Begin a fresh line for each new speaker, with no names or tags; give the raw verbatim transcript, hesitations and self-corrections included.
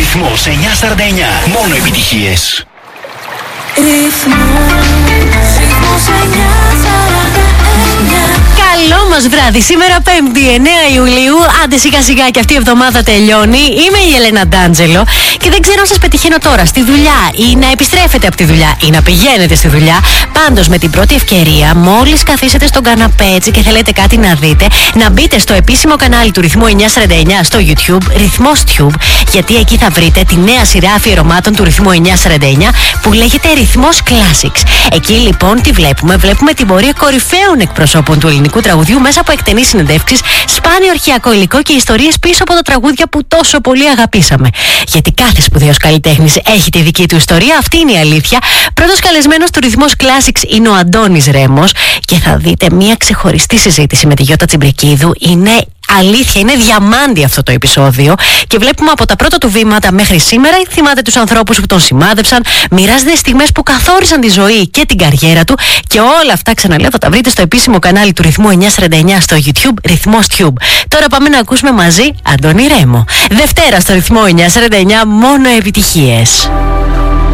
Ρυθμός εννιακόσια σαράντα εννιά. Μόνο επιτυχίες.
Ρυθμός, ρυθμός εννιακόσια σαράντα εννιά.
Καλό μας βράδυ, σήμερα Πέμπτη εννέα Ιουλίου. Άντε σιγά σιγά και αυτή η εβδομάδα τελειώνει. Είμαι η Ελένα Ντάντζελο και δεν ξέρω αν σας πετυχαίνω τώρα στη δουλειά ή να επιστρέφετε από τη δουλειά ή να πηγαίνετε στη δουλειά. Πάντως με την πρώτη ευκαιρία, μόλις καθίσετε στον καναπέ έτσι και θέλετε κάτι να δείτε, να μπείτε στο επίσημο κανάλι του Ρυθμού εννιακόσια σαράντα εννιά στο YouTube, Ρυθμός Tube, γιατί εκεί θα βρείτε τη νέα σειρά αφιερωμάτων του Ρυθμού εννιακόσια σαράντα εννιά που λέγεται Ρυθμός Classics. Εκεί λοιπόν τι βλέπουμε, βλέπουμε την πορεία κορυφαίων εκπροσώπων του ελληνικού τραγουδιού μέσα από εκτενείς συνεντεύξεις, σπάνιο αρχαιακό υλικό και ιστορίες πίσω από τα τραγούδια που τόσο πολύ αγαπήσαμε. Γιατί κάθε σπουδαίος καλλιτέχνης έχει τη δική του ιστορία, αυτή είναι η αλήθεια. Πρώτος καλεσμένος του Ρυθμός Classics είναι ο Αντώνης Ρέμος και θα δείτε μια ξεχωριστή συζήτηση με τη Γιώτα Τσιμπρικίδου. Είναι αλήθεια, είναι διαμάντι αυτό το επεισόδιο και βλέπουμε από τα πρώτα του βήματα μέχρι σήμερα. Θυμάται τους ανθρώπους που τον σημάδεψαν, μοιράζεται στιγμές που καθόρισαν τη ζωή και την καριέρα του και όλα αυτά, ξαναλέω, θα τα βρείτε στο επίσημο κανάλι του Ρυθμού εννιακόσια σαράντα εννιά στο YouTube, Ρυθμός Tube. Τώρα πάμε να ακούσουμε μαζί Αντώνη Ρέμο. Δευτέρα στο Ρυθμό εννιακόσια σαράντα εννιά, μόνο επιτυχίες.